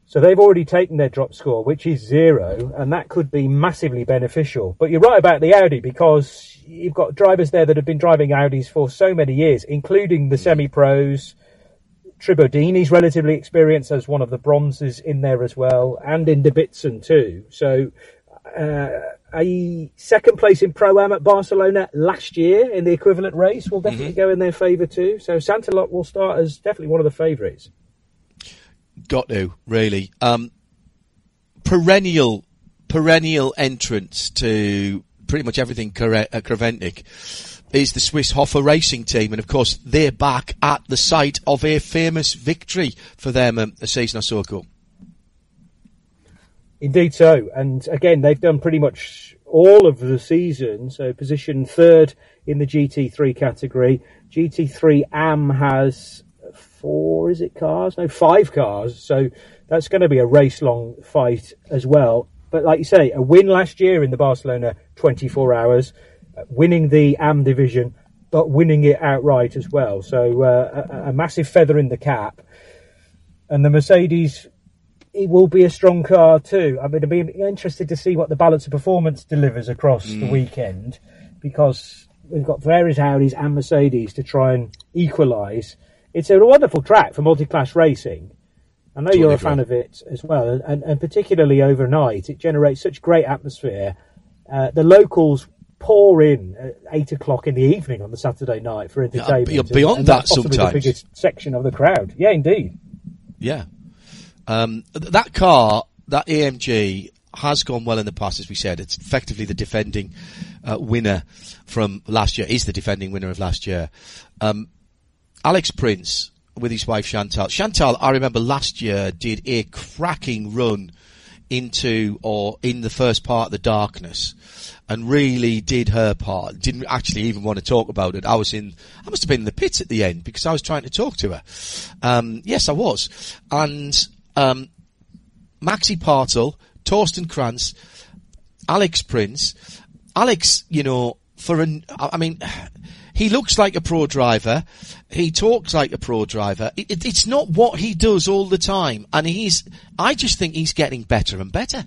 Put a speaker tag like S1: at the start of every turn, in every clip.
S1: So they've already taken their drop score, which is 0, and that could be massively beneficial. But you're right about the Audi, because you've got drivers there that have been driving Audis for so many years, including the semi-pros. Tribodini's relatively experienced as one of the bronzes in there as well, and in Debitson too. So a second place in Pro-Am at Barcelona last year in the equivalent race will definitely go in their favour too. So Santilot will start as definitely one of the favourites.
S2: Got to, really. Perennial entrance to pretty much everything Creventic is the Swiss Hofer Racing Team, and of course they're back at the site of a famous victory for them a season or so ago. Indeed
S1: so, and again they've done pretty much all of the season, so position 3rd in the GT3 category. GT3 AM has 5 cars, so that's going to be a race-long fight as well. But like you say, a win last year in the Barcelona 24 hours, winning the AM division, but winning it outright as well. So a massive feather in the cap. And the Mercedes, it will be a strong car too. I mean, I'd be interested to see what the balance of performance delivers across the weekend, because we've got various Audis and Mercedes to try and equalise. It's a wonderful track for multi-class racing. I know you're a fan of it as well, and particularly overnight. It generates such great atmosphere. The locals pour in at 8 o'clock in the evening on the Saturday night for entertainment.
S2: Yeah, beyond that sometimes.
S1: The biggest section of the crowd. Yeah, indeed.
S2: Yeah. That car, that AMG, has gone well in the past, as we said. It's effectively the defending winner from last year, is the defending winner of last year. Alex Prince with his wife Chantal. Chantal, I remember last year, did a cracking run in the first part of the darkness and really did her part. Didn't actually even want to talk about it. I must have been in the pits at the end because I was trying to talk to her. Yes, I was. And Maxi Partel, Torsten Kranz, Alex Prince. Alex, he looks like a pro driver. He talks like a pro driver. It's not what he does all the time. And I just think he's getting better and better.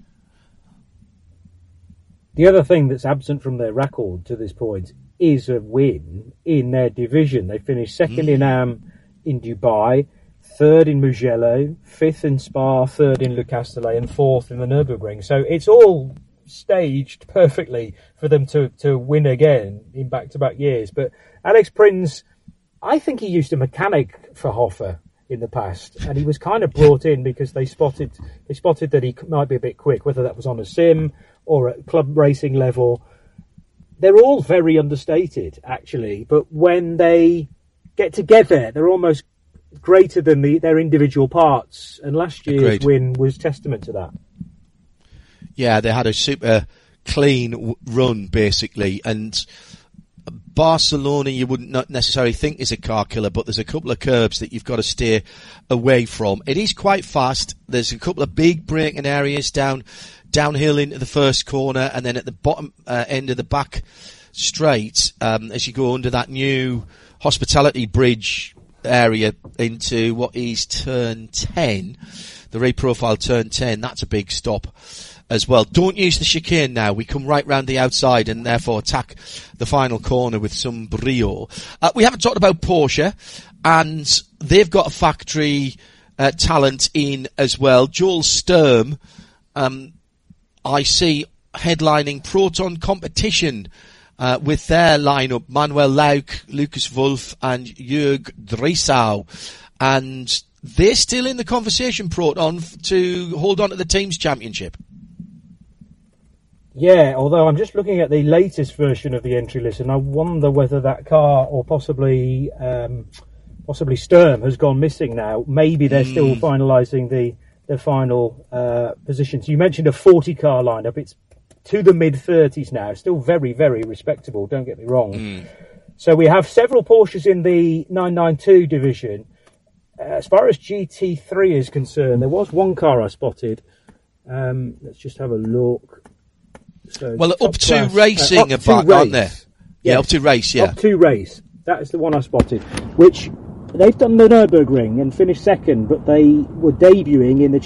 S1: The other thing that's absent from their record to this point is a win in their division. They finished second in AM in Dubai, third in Mugello, fifth in Spa, third in Le Castellet, and fourth in the Nürburgring. So it's all staged perfectly for them to win again in back-to-back years. But Alex Prinz, I think he used a mechanic for Hofer in the past, and he was kind of brought in because they spotted that he might be a bit quick, whether that was on a sim or at club racing level. They're all very understated, actually, but when they get together, they're almost greater than their individual parts, and last year's win was testament to that.
S2: Yeah, they had a super clean run, basically, and Barcelona you wouldn't not necessarily think is a car killer, but there's a couple of curbs that you've got to stay away from. It is quite fast. There's a couple of big braking areas downhill into the first corner, and then at the bottom end of the back straight, as you go under that new Hospitality Bridge area into what is turn 10, the reprofile turn 10, that's a big stop as well. Don't use the chicane now. We come right round the outside and therefore attack the final corner with some brio. We haven't talked about Porsche, and they've got a factory talent in as well. Joel Sturm, I see headlining Proton Competition with their lineup, Manuel Lauck, Lucas Wolf and Jörg Dreisau. And they're still in the conversation, Proton, to hold on to the team's championship.
S1: Yeah, although I'm just looking at the latest version of the entry list, and I wonder whether that car or possibly Sturm has gone missing now. Maybe they're still finalising the final positions. You mentioned a 40-car lineup. It's to the mid-30s now. Still very, very respectable, don't get me wrong. So we have several Porsches in the 992 division. As far as GT3 is concerned, there was one car I spotted. Let's just have a look. So
S2: well, up to racing about, aren't there? Yeah, up to race, yeah.
S1: Up to race. That is the one I spotted, which they've done the Nürburgring and finished second, but they were debuting in the